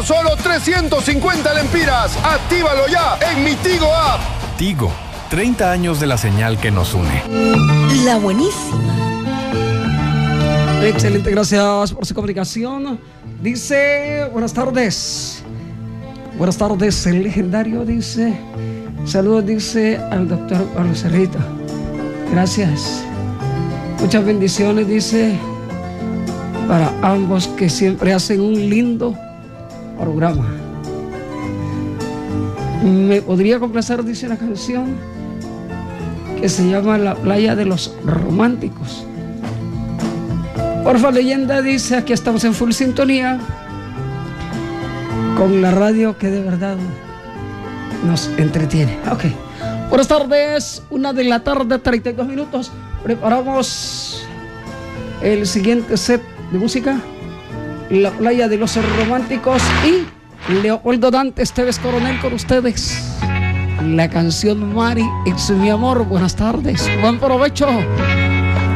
por solo 350 lempiras. Actívalo ya en mi Tigo App. Tigo, 30 años de la señal que nos une. La buenísima. Excelente, gracias por su comunicación. Dice, buenas tardes. Buenas tardes, el legendario dice, saludos, dice al doctor Pablo Cerrito. Gracias. Muchas bendiciones, dice, para ambos que siempre hacen un lindo programa. Me podría complacer, dice la canción, que se llama La Playa de los Románticos. Porfa, leyenda, dice, aquí estamos en full sintonía con la radio que de verdad nos entretiene. Ok. Buenas tardes, 1:00 p.m, 32 minutos. Preparamos el siguiente set de música, La Playa de los Románticos y Leopoldo Dante Esteves Coronel con ustedes. La canción Mari, es mi amor. Buenas tardes, buen provecho.